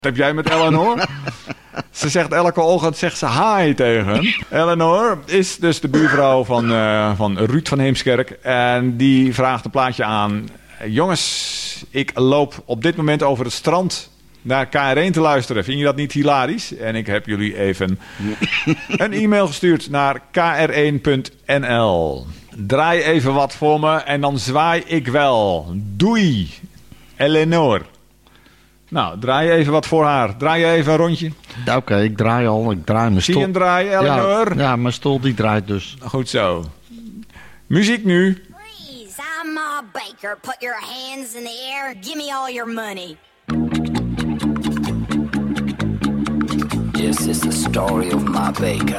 heb jij met Eleanor? Ze zegt elke ochtend hi tegen. Eleanor is dus de buurvrouw van Ruud van Heemskerk. En die vraagt een plaatje aan. Jongens, ik loop op dit moment over het strand naar KR1 te luisteren. Vind je dat niet hilarisch? En ik heb jullie even een e-mail gestuurd naar kr1.nl. Draai even wat voor me en dan zwaai ik wel. Doei, Eleanor. Nou, draai je even wat voor haar. Draai je even een rondje. Ja, oké, ik draai al. Ik draai mijn stoel. Zie je hem draaien, Eleanor? Ja, mijn stoel die draait dus. Goed zo. Muziek nu. Freeze, I'm Ma Baker. Put your hands in the air. Give me all your money. This is the story of Ma Baker.